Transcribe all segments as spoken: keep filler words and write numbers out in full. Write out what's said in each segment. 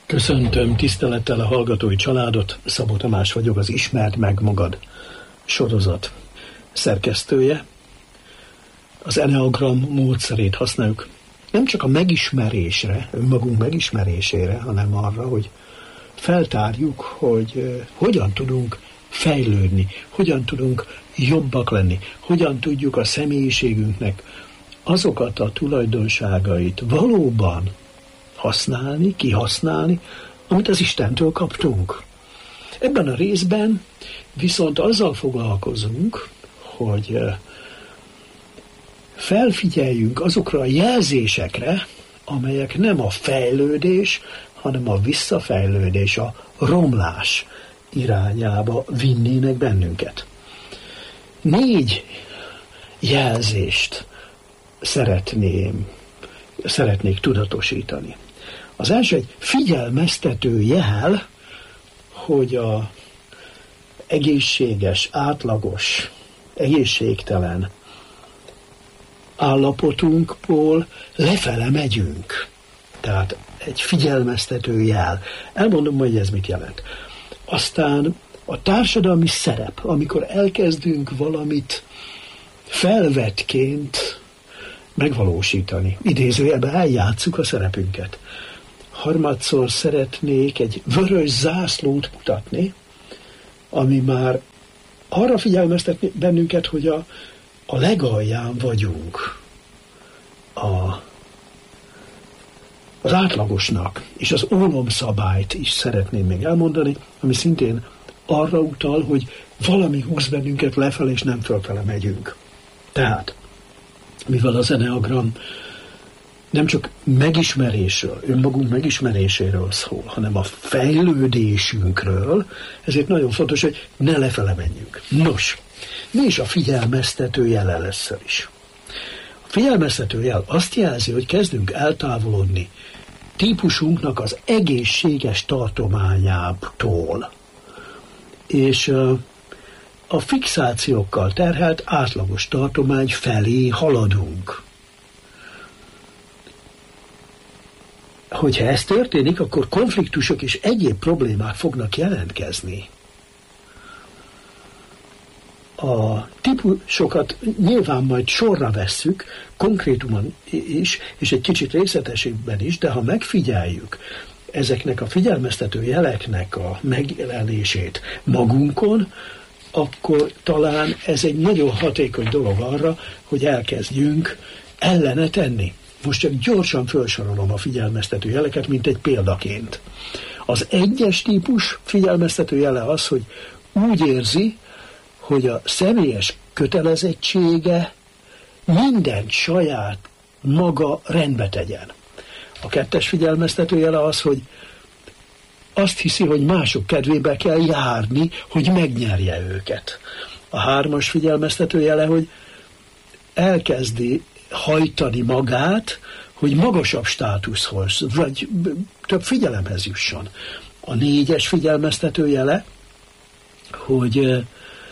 Köszöntöm tisztelettel a hallgatói családot, Szabó Tamás vagyok, az Ismerd meg magad sorozat szerkesztője. Az Enneagram módszerét használjuk nem csak a megismerésre, önmagunk megismerésére, hanem arra, hogy feltárjuk, hogy hogyan tudunk fejlődni, hogyan tudunk jobbak lenni, hogyan tudjuk a személyiségünknek azokat a tulajdonságait valóban használni, kihasználni, amit az Istentől kaptunk. Ebben a részben viszont azzal foglalkozunk, hogy felfigyeljünk azokra a jelzésekre, amelyek nem a fejlődés, hanem a visszafejlődés, a romlás irányába vinnének bennünket. Négy jelzést szeretném, szeretnék tudatosítani. Az első egy figyelmeztető jel, hogy a egészséges, átlagos, egészségtelen állapotunkból lefele megyünk. Tehát egy figyelmeztető jel. Elmondom, hogy ez mit jelent. Aztán a társadalmi szerep, amikor elkezdünk valamit felvettként megvalósítani. Idézőjelben eljátsszuk a szerepünket. Harmadszor szeretnék egy vörös zászlót mutatni, ami már arra figyelmeztet bennünket, hogy a, a legalján vagyunk a, az átlagosnak, és az ólomszabályt is szeretném még elmondani, ami szintén arra utal, hogy valami húz bennünket lefelé, és nem fölfele megyünk. Tehát, mivel az Enneagram nem csak megismerésről, önmagunk megismeréséről szól, hanem a fejlődésünkről, ezért nagyon fontos, hogy ne lefele menjünk. Nos, mi is a figyelmeztető jel először is? A figyelmeztető jel azt jelzi, hogy kezdünk eltávolodni típusunknak az egészséges tartományától, és a fixációkkal terhelt átlagos tartomány felé haladunk. Hogyha ez történik, akkor konfliktusok és egyéb problémák fognak jelentkezni. A típusokat nyilván majd sorra vesszük, konkrétumon is, és egy kicsit részletesebben is, de ha megfigyeljük ezeknek a figyelmeztető jeleknek a megjelenését magunkon, akkor talán ez egy nagyon hatékony dolog arra, hogy elkezdjünk ellene tenni. Most csak gyorsan felsorolom a figyelmeztető jeleket, mint egy példaként. Az egyes típus figyelmeztető jele az, hogy úgy érzi, hogy a személyes kötelezettsége mindent saját maga rendbe tegyen. A kettes figyelmeztető jele az, hogy azt hiszi, hogy mások kedvébe kell járni, hogy megnyerje őket. A hármas figyelmeztető jele, hogy elkezdi hajtani magát, hogy magasabb státuszhoz, vagy több figyelemhez jusson. A négyes figyelmeztető jele, hogy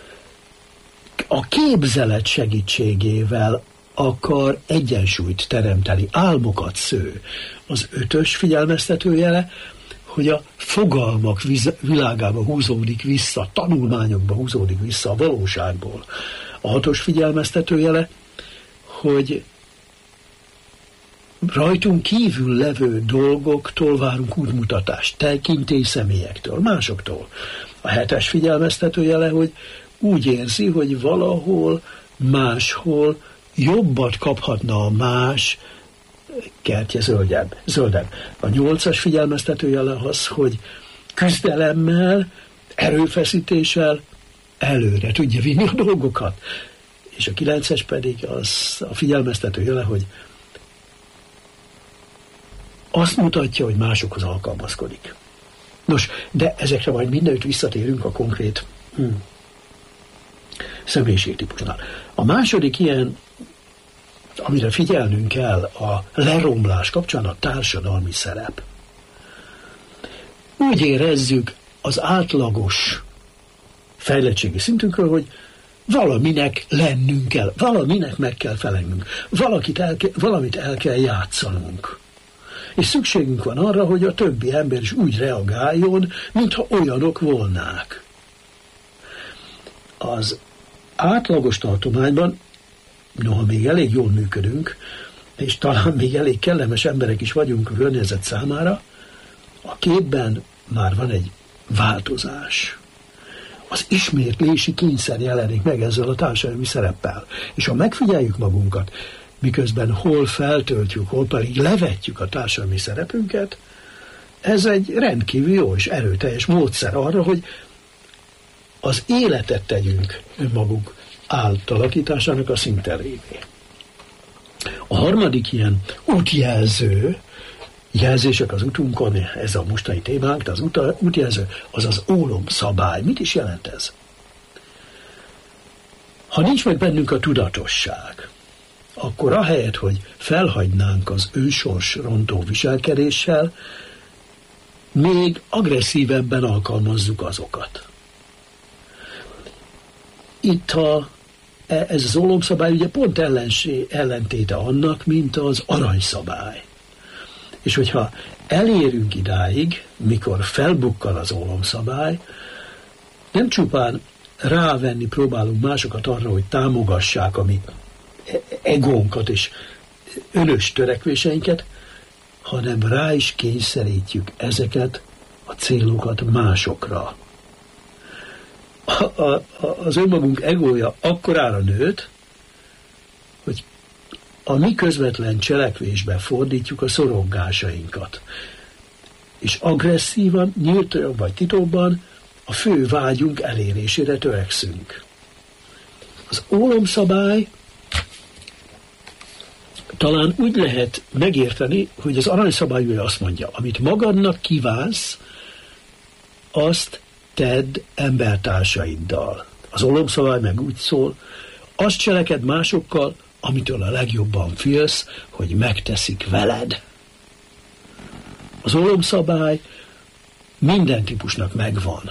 a képzelet segítségével akar egyensúlyt teremteni, álmokat sző. Az ötös figyelmeztető jele, hogy a fogalmak világába húzódik vissza, tanulmányokba húzódik vissza a valóságból. A hatos figyelmeztető jele, hogy rajtunk kívül levő dolgoktól várunk útmutatást, tekintély személyektől, másoktól. A hetes figyelmeztető jele, hogy úgy érzi, hogy valahol máshol jobbat kaphatna a más, kertje zöldebb. zöldebb. A nyolcas figyelmeztető jele az, hogy küzdelemmel, erőfeszítéssel előre tudja vinni a dolgokat. És a kilences pedig az a figyelmeztető jele, hogy azt mutatja, hogy másokhoz alkalmazkodik. Nos, de ezekre majd mindenütt visszatérünk a konkrét hmm, személyiségtípusnál. A második ilyen, amire figyelnünk kell a leromlás kapcsán, a társadalmi szerep. Úgy érezzük az átlagos fejlettségi szintünkről, hogy valaminek lennünk kell, valaminek meg kell felelnünk, valakit el ke, valamit el kell játszanunk. És szükségünk van arra, hogy a többi ember is úgy reagáljon, mintha olyanok volnák. Az átlagos tartományban, noha még elég jól működünk, és talán még elég kellemes emberek is vagyunk a környezet számára, a képben már van egy változás. Az ismétlési kényszer jelenik meg ezzel a társadalmi szereppel. És ha megfigyeljük magunkat, miközben hol feltöltjük, hol pedig levetjük a társadalmi szerepünket, ez egy rendkívül jó és erőteljes módszer arra, hogy az életet tegyünk önmagunk átalakításának a szinterévé. A harmadik ilyen útjelző, jelzések az utunkon, ez a mostani témánk, de az uta, útjelző, az az ólomszabály. Mit is jelent ez? Ha nincs meg bennünk a tudatosság, akkor ahelyett, hogy felhagynánk az ősors rontó viselkedéssel, még agresszívebben alkalmazzuk azokat. Itt a, ez az ólomszabály ugye pont ellensé, ellentéte annak, mint az aranyszabály. És hogyha elérünk idáig, mikor felbukkan az ólomszabály, nem csupán rávenni próbálunk másokat arra, hogy támogassák a mi egónkat és önös törekvéseinket, hanem rá is kényszerítjük ezeket a célokat másokra. A, a, az önmagunk egója akkorára nőtt, hogy a mi közvetlen cselekvésben fordítjuk a szorongásainkat. És agresszívan, nyíltan vagy titokban a fő vágyunk elérésére törekszünk. Az ólomszabály talán úgy lehet megérteni, hogy az aranyszabály azt mondja, amit magadnak kívánsz, azt tedd embertársaiddal. Az ólomszabály meg úgy szól, azt cseleked másokkal, amitől a legjobban félsz, hogy megteszik veled. Az ólomszabály minden típusnak megvan.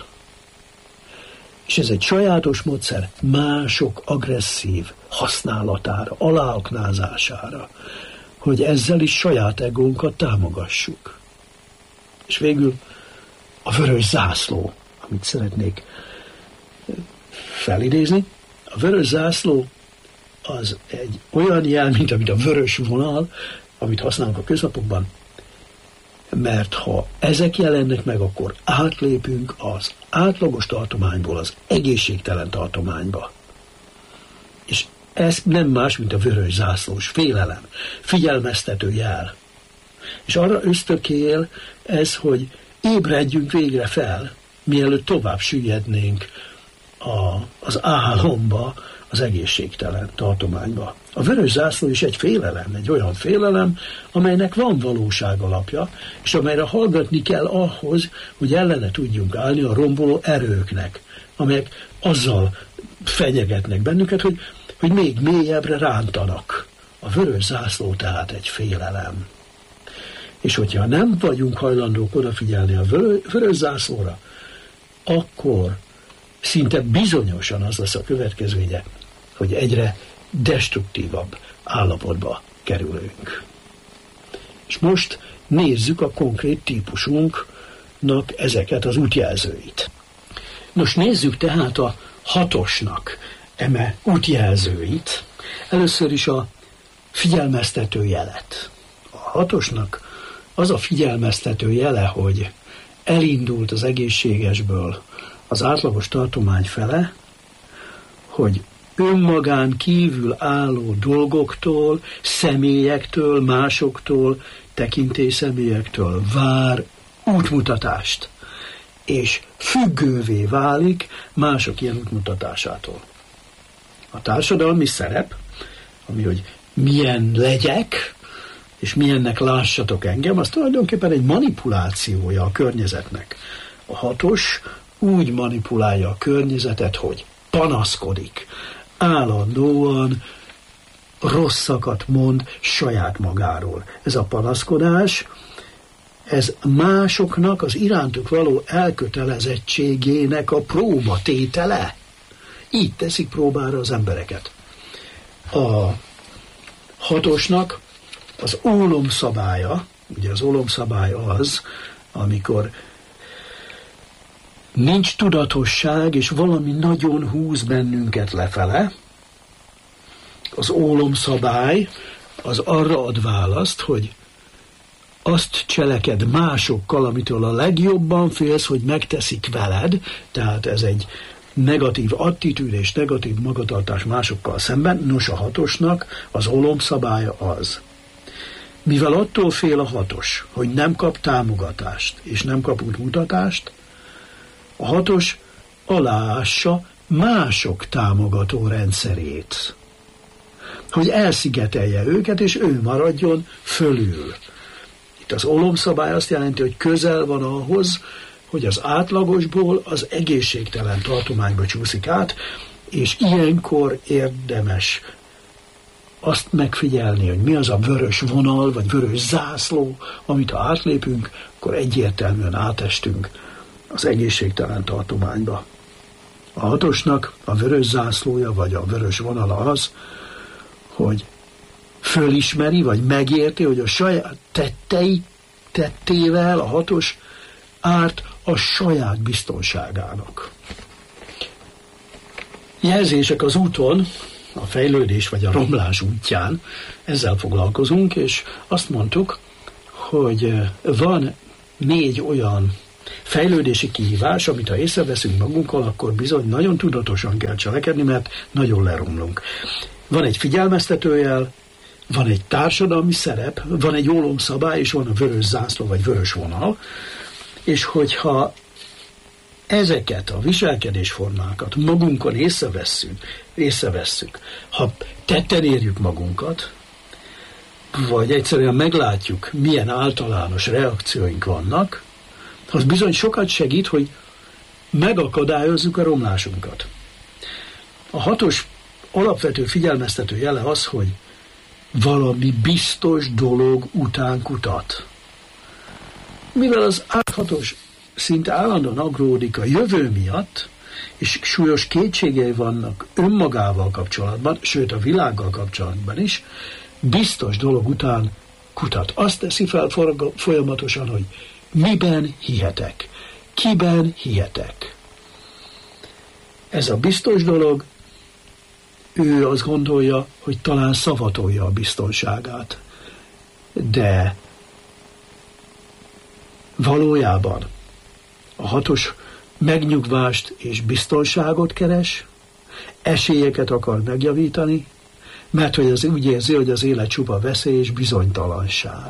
És ez egy sajátos módszer mások agresszív használatára, aláaknázására, hogy ezzel is saját egónkat támogassuk. És végül a vörös zászló, amit szeretnék felidézni. A vörös zászló az egy olyan jel, mint amit a vörös vonal, amit használunk a köznapokban, mert ha ezek jelennek meg, akkor átlépünk az átlagos tartományból az egészségtelen tartományba. És ez nem más, mint a vörös zászlós félelem, figyelmeztető jel. És arra ösztökél ez, hogy ébredjünk végre fel, mielőtt tovább süllyednénk a, az álomba, az egészségtelen tartományba. A vörös zászló is egy félelem, egy olyan félelem, amelynek van valóság alapja, és amelyre hallgatni kell ahhoz, hogy ellene tudjunk állni a romboló erőknek, amelyek azzal fenyegetnek bennünket, hogy, hogy még mélyebbre rántanak. A vörös zászló tehát egy félelem. És hogyha nem vagyunk hajlandók odafigyelni a vörös zászlóra, akkor szinte bizonyosan az lesz a következménye, hogy egyre destruktívabb állapotba kerülünk. És most nézzük a konkrét típusunknak ezeket az útjelzőit. Most nézzük tehát a hatosnak eme útjelzőit. Először is a figyelmeztető jelet. A hatosnak az a figyelmeztető jele, hogy elindult az egészségesből az átlagos tartomány fele, hogy önmagán kívül álló dolgoktól, személyektől, másoktól, tekintélyszemelyektől vár útmutatást, és függővé válik mások ilyen útmutatásától. A társadalmi szerep, ami hogy milyen legyek, és milyennek lássatok engem, az tulajdonképpen egy manipulációja a környezetnek. A hatos úgy manipulálja a környezetet, hogy panaszkodik, állandóan rosszakat mond saját magáról. Ez a panaszkodás, ez másoknak az irántuk való elkötelezettségének a próbatétele. Így teszik próbára az embereket. A hatosnak az ólom szabálya Ugye az ólomszabály az, amikor nincs tudatosság, és valami nagyon húz bennünket lefele. Az ólomszabály az arra ad választ, hogy azt cseleked másokkal, amitől a legjobban félsz, hogy megteszik veled, tehát ez egy negatív attitűd és negatív magatartás másokkal szemben. Nos, a hatosnak az ólomszabálya az. Mivel attól fél a hatos, hogy nem kap támogatást és nem kap útmutatást, a hatos aláássa mások támogató rendszerét, hogy elszigetelje őket, és ő maradjon fölül. Itt az ólomszabály azt jelenti, hogy közel van ahhoz, hogy az átlagosból az egészségtelen tartományba csúszik át, és ilyenkor érdemes azt megfigyelni, hogy mi az a vörös vonal, vagy vörös zászló, amit ha átlépünk, akkor egyértelműen átestünk az egészségtelen tartományba. A hatosnak a vörös zászlója, vagy a vörös vonala az, hogy fölismeri, vagy megérti, hogy a saját tettei tettével a hatos árt a saját biztonságának. Jelzések az úton, a fejlődés vagy a romlás útján, ezzel foglalkozunk, és azt mondtuk, hogy van négy olyan fejlődési kihívás, amit ha észreveszünk magunkkal, akkor bizony nagyon tudatosan kell cselekedni, mert nagyon leromlunk. Van egy figyelmeztetőjel, van egy társadalmi szerep, van egy ólomszabály, és van a vörös zászló, vagy vörös vonal, és hogyha ezeket a viselkedésformákat magunkon észrevesszük, észrevesszük, ha tetten érjük magunkat, vagy egyszerűen meglátjuk, milyen általános reakcióink vannak, az bizony sokat segít, hogy megakadályozzuk a romlásunkat. A hatos alapvető figyelmeztető jele az, hogy valami biztos dolog után kutat. Mivel az áthatos szinte állandóan aggódik a jövő miatt, és súlyos kétségei vannak önmagával kapcsolatban, sőt a világgal kapcsolatban is, biztos dolog után kutat. Azt teszi fel folyamatosan, hogy miben hihetek, kiben hihetek. Ez a biztos dolog, ő azt gondolja, hogy talán szavatolja a biztonságát. De valójában a hatos megnyugvást és biztonságot keres, esélyeket akar megjavítani, mert hogy az úgy érzi, hogy az élet csupa veszély és bizonytalanság.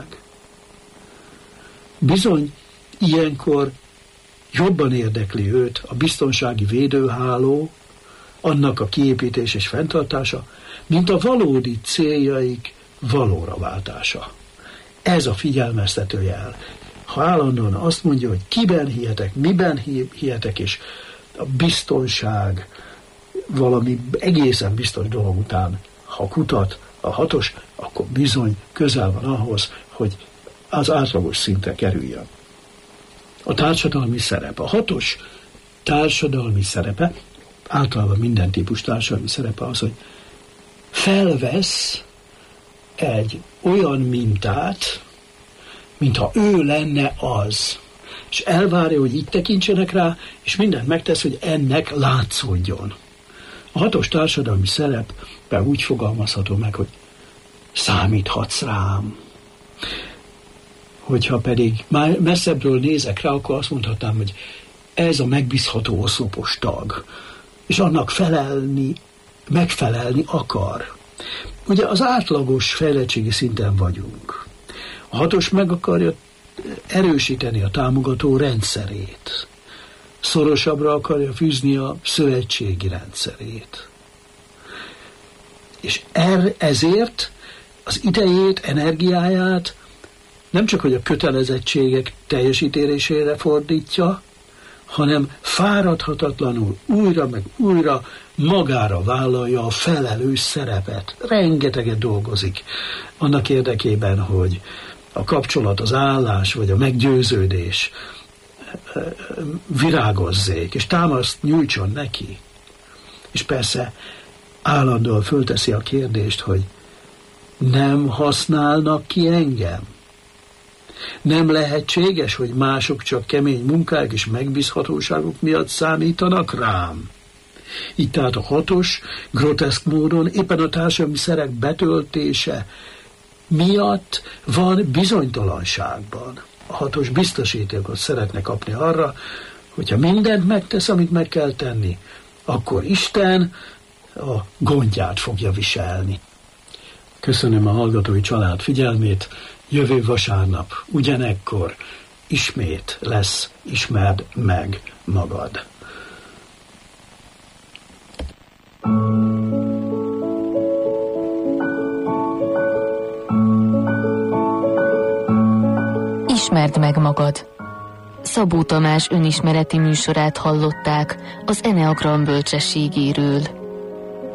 Bizony, ilyenkor jobban érdekli őt a biztonsági védőháló, annak a kiépítés és fenntartása, mint a valódi céljaik valóra váltása. Ez a figyelmeztető jel. Ha állandóan azt mondja, hogy kiben hihetek, miben hihetek, és a biztonság valami egészen biztos dolog után, ha kutat a hatos, akkor bizony közel van ahhoz, hogy az átlagos szintre kerüljön. A társadalmi szerep. A hatos társadalmi szerepe, általában minden típus társadalmi szerepe az, hogy felvesz egy olyan mintát, mintha ő lenne az, és elvárja, hogy így tekintsenek rá, és mindent megtesz, hogy ennek látszódjon. A hatos társadalmi szerepben úgy fogalmazható meg, hogy számíthatsz rám. Hogyha pedig már messzebbről nézek rá, akkor azt mondhatnám, hogy ez a megbízható oszlopos tag, és annak felelni, megfelelni akar. Ugye az átlagos fejlettségi szinten vagyunk. A hatos meg akarja erősíteni a támogató rendszerét. Szorosabbra akarja fűzni a szövetségi rendszerét. És er, ezért az idejét, energiáját nem csak, hogy a kötelezettségek teljesítésére fordítja, hanem fáradhatatlanul újra meg újra magára vállalja a felelős szerepet. Rengeteget dolgozik annak érdekében, hogy a kapcsolat, az állás vagy a meggyőződés virágozzék, és támaszt nyújtson neki. És persze állandóan fölteszi a kérdést, hogy nem használnak ki engem? Nem lehetséges, hogy mások csak kemény munkák és megbízhatóságok miatt számítanak rám. Így tehát a hatos, groteszk módon éppen a társadalmi szerek betöltése miatt van bizonytalanságban. A hatos biztosítékot szeretne kapni arra, hogyha mindent megtesz, amit meg kell tenni, akkor Isten a gondját fogja viselni. Köszönöm a hallgatói család figyelmét. Jövő vasárnap ugyanekkor ismét lesz Ismerd meg magad. Ismerd meg magad. Szabó Tamás önismereti műsorát hallották az Eneagram bölcsességéről.